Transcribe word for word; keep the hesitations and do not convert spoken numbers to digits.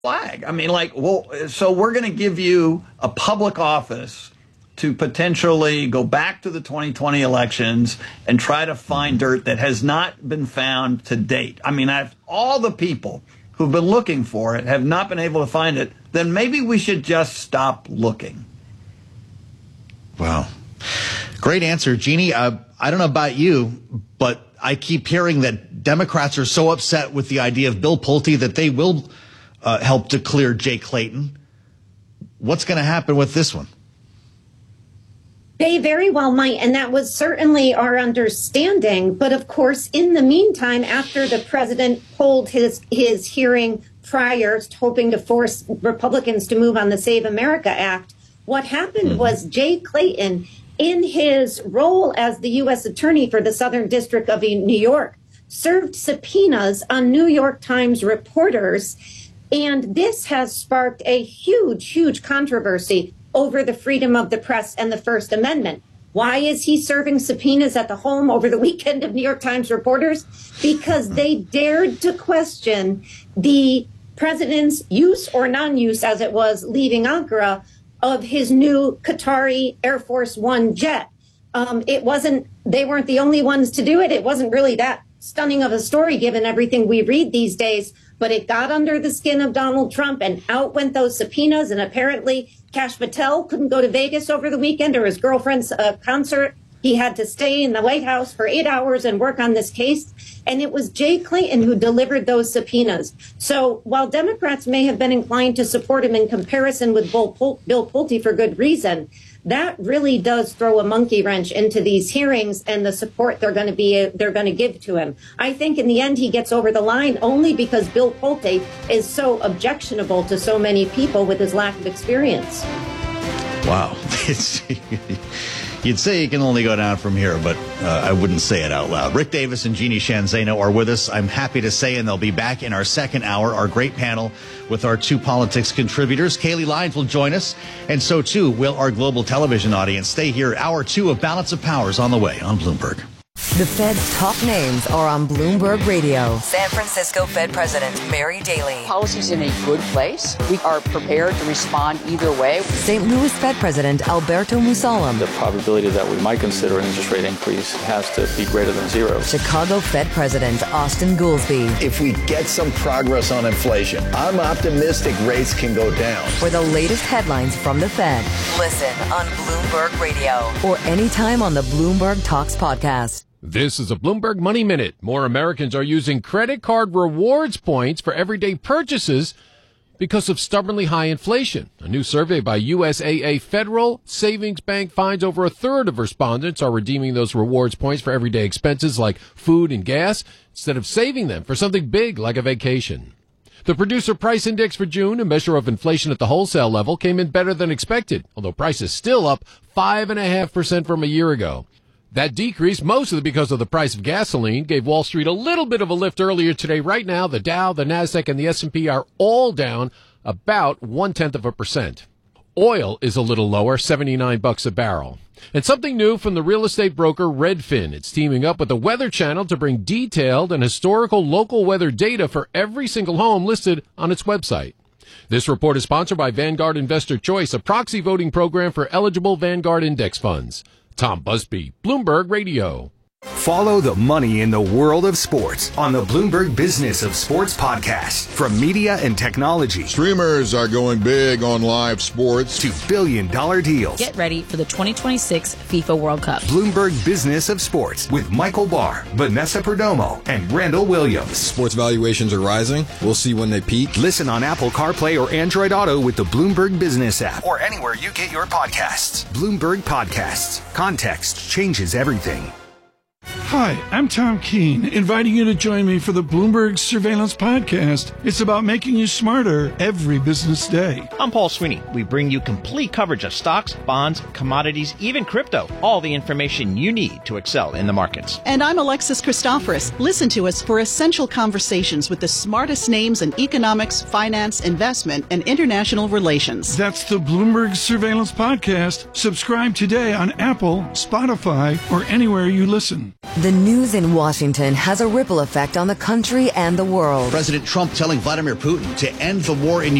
flag. I mean, like, well, so we're going to give you a public office to potentially go back to the twenty twenty elections and try to find dirt that has not been found to date. I mean, I've, all the people who've been looking for it have not been able to find it. Then maybe we should just stop looking. Wow. Great answer, Jeannie. Uh, I don't know about you, but I keep hearing that Democrats are so upset with the idea of Bill Pulte that they will uh, help to clear Jay Clayton. What's going to happen with this one? They very well might, and that was certainly our understanding. But of course, in the meantime, after the president pulled his, his hearing prior, hoping to force Republicans to move on the Save America Act, what happened was Jay Clayton, in his role as the U S attorney for the Southern District of New York, served subpoenas on New York Times reporters. And this has sparked a huge, huge controversy over the freedom of the press and the First Amendment. Why is he serving subpoenas at the home over the weekend of New York Times reporters? Because they dared to question the president's use or non-use, as it was leaving Ankara, of his new Qatari Air Force One jet. Um, it wasn't, they weren't the only ones to do it. It wasn't really that stunning of a story given everything we read these days, but it got under the skin of Donald Trump, and out went those subpoenas. And apparently Kash Patel couldn't go to Vegas over the weekend or his girlfriend's uh, concert. He had to stay in the White House for eight hours and work on this case. And it was Jay Clayton who delivered those subpoenas. So while Democrats may have been inclined to support him in comparison with Bill Pulte for good reason, that really does throw a monkey wrench into these hearings and the support they're going to be they're going to give to him. I think in the end he gets over the line only because Bill Pulte is so objectionable to so many people with his lack of experience. Wow. It's, you'd say you can only go down from here, but uh, I wouldn't say it out loud. Rick Davis and Jeannie Shanzano are with us. I'm happy to say, and they'll be back in our second hour, our great panel with our two politics contributors. Kaylee Lyons will join us, and so too will our global television audience. Stay here. Hour two of Balance of Power is on the way on Bloomberg. The Fed's top names are on Bloomberg Radio. San Francisco Fed President Mary Daly. Policy's in a good place. We are prepared to respond either way. Saint Louis Fed President Alberto Musalem. The probability that we might consider an interest rate increase has to be greater than zero. Chicago Fed President Austin Goolsbee. If we get some progress on inflation, I'm optimistic rates can go down. For the latest headlines from the Fed. Listen on Bloomberg Radio. Or anytime on the Bloomberg Talks podcast. This is a Bloomberg Money Minute. More Americans are using credit card rewards points for everyday purchases because of stubbornly high inflation. A new survey by U S A A Federal Savings Bank finds over a third of respondents are redeeming those rewards points for everyday expenses like food and gas instead of saving them for something big like a vacation. The Producer Price Index for June, a measure of inflation at the wholesale level, came in better than expected, although prices still up five point five percent from a year ago. That decrease, mostly because of the price of gasoline, gave Wall Street a little bit of a lift earlier today. Right now, the Dow, the Nasdaq, and the S and P are all down about one-tenth of a percent. Oil is a little lower, seventy-nine bucks a barrel. And something new from the real estate broker Redfin. It's teaming up with the Weather Channel to bring detailed and historical local weather data for every single home listed on its website. This report is sponsored by Vanguard Investor Choice, a proxy voting program for eligible Vanguard index funds. Tom Busby, Bloomberg Radio. Follow the money in the world of sports on the Bloomberg Business of Sports podcast. From media and technology. Streamers are going big on live sports. To billion dollar deals. Get ready for the twenty twenty-six FIFA World Cup. Bloomberg Business of Sports with Michael Barr, Vanessa Perdomo, and Randall Williams. Sports valuations are rising. We'll see when they peak. Listen on Apple CarPlay or Android Auto with the Bloomberg Business app. Or anywhere you get your podcasts. Bloomberg Podcasts. Context changes everything. Hi, I'm Tom Keene, inviting you to join me for the Bloomberg Surveillance Podcast. It's about making you smarter every business day. I'm Paul Sweeney. We bring you complete coverage of stocks, bonds, commodities, even crypto. All the information you need to excel in the markets. And I'm Alexis Christoforous. Listen to us for essential conversations with the smartest names in economics, finance, investment, and international relations. That's the Bloomberg Surveillance Podcast. Subscribe today on Apple, Spotify, or anywhere you listen. The news in Washington has a ripple effect on the country and the world. President Trump telling Vladimir Putin to end the war in